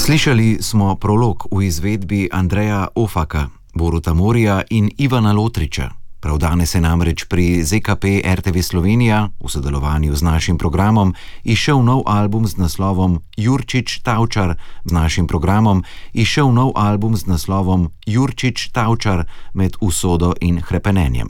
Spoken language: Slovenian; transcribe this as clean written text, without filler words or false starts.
Slišali smo prolog v izvedbi Andreja Ofaka, Boruta Morija in Ivana Lotriča. Prav danes je namreč pri ZKP RTV Slovenija v sodelovanju z našim programom izšel nov album z naslovom Jurčič Tavčar. Z našim programom izšel nov album z naslovom Jurčič Tavčar med usodo in hrepenenjem.